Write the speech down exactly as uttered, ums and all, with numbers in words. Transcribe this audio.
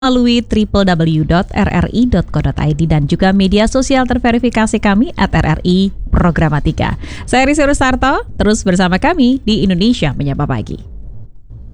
melalui w w w dot r r i dot co dot i d dan juga media sosial terverifikasi kami at R R I Programatika. Saya Rizky Rusarto, terus bersama kami di Indonesia Menyapa Pagi.